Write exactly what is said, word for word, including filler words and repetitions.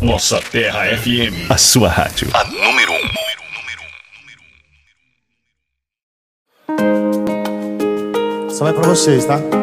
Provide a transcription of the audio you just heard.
Nossa Terra F M. A sua rádio. A número um. Só vai pra vocês, tá?